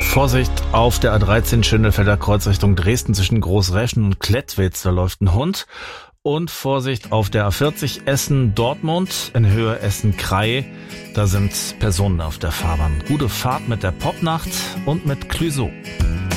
Vorsicht auf der A13 Schönfelder Kreuz Richtung Dresden zwischen Großreschen und Klettwitz, da läuft ein Hund. Und Vorsicht auf der A40 Essen-Dortmund in Höhe Essen-Krei, da sind Personen auf der Fahrbahn. Gute Fahrt mit der Popnacht und mit Clüso.